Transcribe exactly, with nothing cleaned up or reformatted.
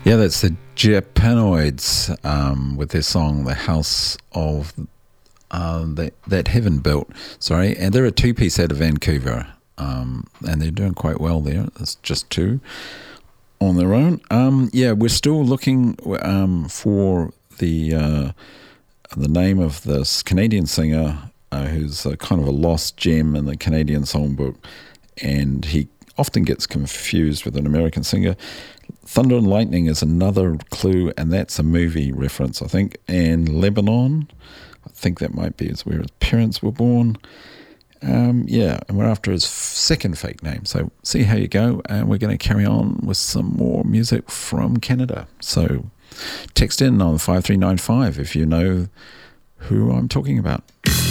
Yeah, that's the Japanoids um, with their song "The House of um, that, that Heaven Built." Sorry, and they're a two-piece out of Vancouver, um, and they're doing quite well there. It's just two on their own. Um, yeah, we're still looking um, for the uh, the name of this Canadian singer uh, who's a kind of a lost gem in the Canadian songbook, and he often gets confused with an American singer. Thunder and Lightning is another clue, and that's a movie reference, I think. And Lebanon, I think that might be where his parents were born. Um, yeah, and we're after his second fake name. So see how you go, and we're going to carry on with some more music from Canada. So text in on five three nine five if you know who I'm talking about.